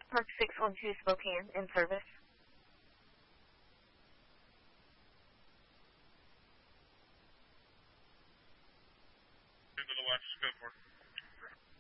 Park 612 Spokane, in service. Into the watch, go for it.